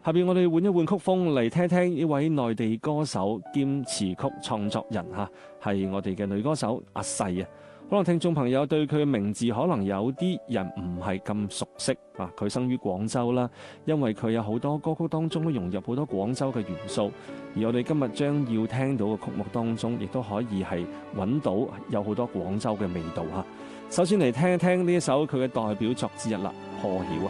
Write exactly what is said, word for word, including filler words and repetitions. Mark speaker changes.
Speaker 1: 下邊我哋換一換曲風嚟聽聽呢位內地歌手兼詞曲創作人嚇，係我哋嘅女歌手阿細啊。可能聽眾朋友對佢嘅名字可能有啲人唔係咁熟悉啊。佢生於廣州啦，因為佢有好多歌曲當中都融入好多廣州嘅元素，而我哋今日將要聽到嘅曲目當中，亦都可以係揾到有好多廣州嘅味道嚇。首先嚟聽一聽呢一首佢嘅代表作之一啦，《破曉》啊。